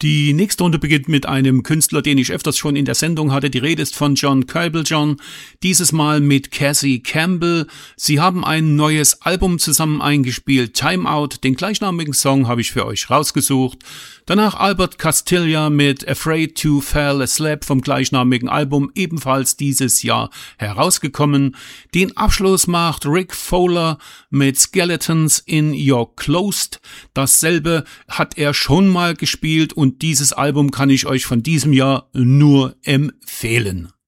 Die nächste Runde beginnt mit einem Künstler, den ich öfters schon in der Sendung hatte. Die Rede ist von John Cablejohn, dieses Mal mit Cassie Campbell. Sie haben ein neues Album zusammen eingespielt, Time Out. Den gleichnamigen Song habe ich für euch rausgesucht. Danach Albert Castilla mit Afraid to Fall Asleep vom gleichnamigen Album, ebenfalls dieses Jahr herausgekommen. Den Abschluss macht Rick Fowler mit Skeletons in Your Closed. Dasselbe hat er schon mal gespielt und dieses Album kann ich euch von diesem Jahr nur empfehlen.